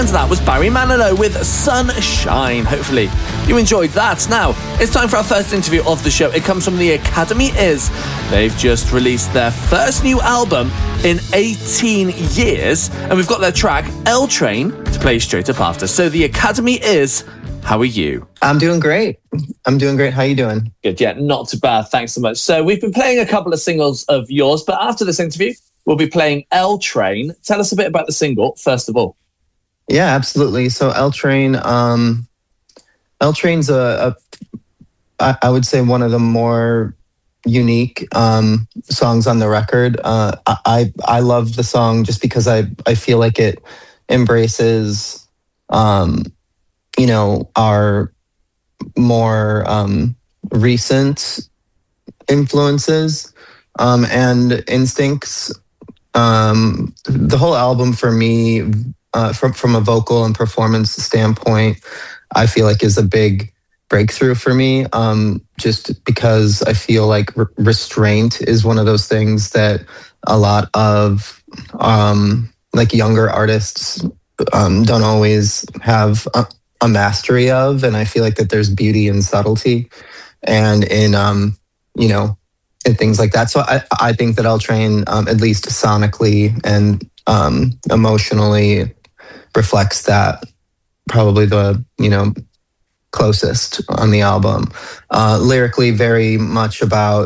And that was Barry Manilow with Sunshine. Hopefully you enjoyed that. Now, it's time for our first interview of the show. It comes from The Academy Is. They've just released their first new album in 18 years, and we've got their track, L Train, to play straight up after. So The Academy Is, how are you? I'm doing great. How you doing? Good, yeah, not too bad. Thanks so much. So we've been playing a couple of singles of yours, but after this interview, we'll be playing L Train. Tell us a bit about the single, first of all. Yeah, absolutely. So L Train's I would say one of the more unique songs on the record. I love the song just because I feel like it embraces our more recent influences and instincts. The whole album for me, from a vocal and performance standpoint, I feel like is a big breakthrough for me, just because I feel like restraint is one of those things that a lot of like younger artists don't always have a mastery of, and I feel like that there's beauty in subtlety and in in things like that. So I think that L Train, at least sonically and emotionally, reflects that probably the closest on the album. Lyrically, very much about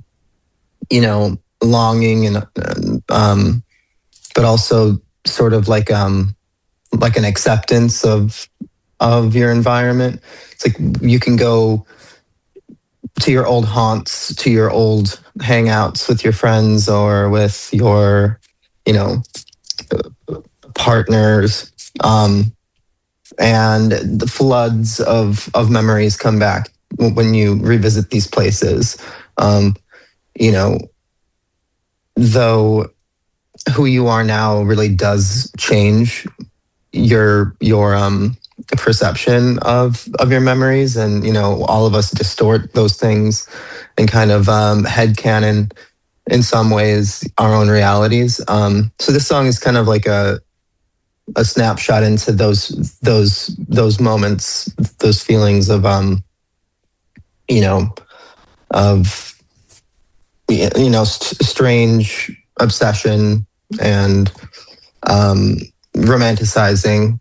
longing and but also sort of like an acceptance of your environment. It's like you can go to your old haunts, to your old hangouts with your friends or with your partners, and the floods of memories come back when you revisit these places. Though who you are now really does change your perception of your memories, and all of us distort those things and kind of headcanon in some ways our own realities. So this song is kind of like a snapshot into those moments, those feelings of strange obsession and romanticizing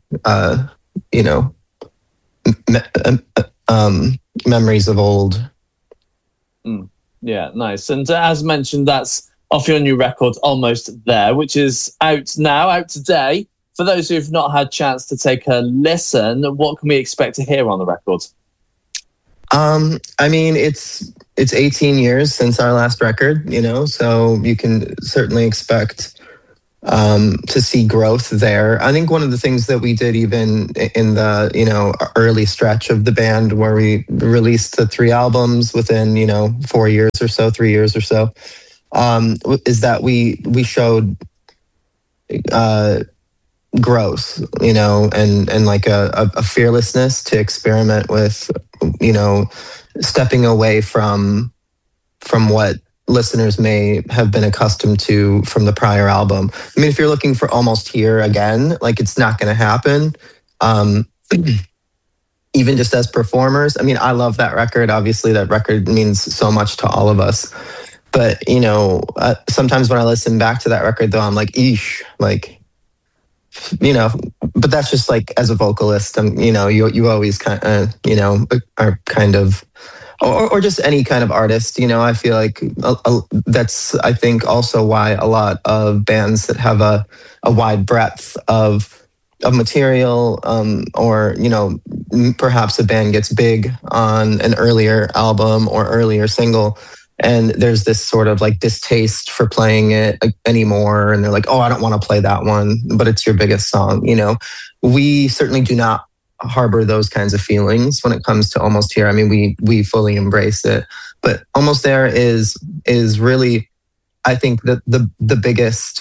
memories of old. Yeah, nice. And as mentioned, that's off your new record, Almost There, which is out today. For those who've not had a chance to take a listen, what can we expect to hear on the record? I mean, it's 18 years since our last record, so you can certainly expect to see growth there. I think one of the things that we did even in the early stretch of the band, where we released the 3 albums within 3 years or so, is that we showed growth, and like a fearlessness to experiment with, stepping away from what listeners may have been accustomed to from the prior album. I mean, if you're looking for Almost Here again, like, it's not going to happen. Even just as performers, I mean, I love that record. Obviously, that record means so much to all of us. But, sometimes when I listen back to that record, though, I'm like, eesh, like, but that's just like, as a vocalist, you always kind of, are kind of, or just any kind of artist, I feel like that's, I think, also why a lot of bands that have a wide breadth of material, or, perhaps a band gets big on an earlier album or earlier single, and there's this sort of like distaste for playing it anymore. And they're like, oh, I don't want to play that one, but it's your biggest song. We certainly do not harbor those kinds of feelings when it comes to Almost Here. I mean, we fully embrace it, but Almost There is really, I think, that the biggest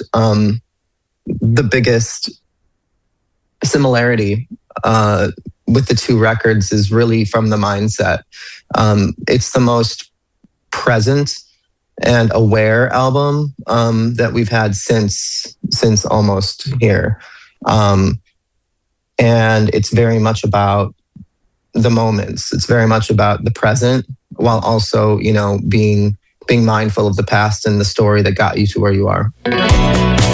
similarity with the 2 records is really from the mindset. It's the most present and aware album that we've had since Almost Here. And it's very much about the moments. It's very much about the present, while also, being mindful of the past and the story that got you to where you are.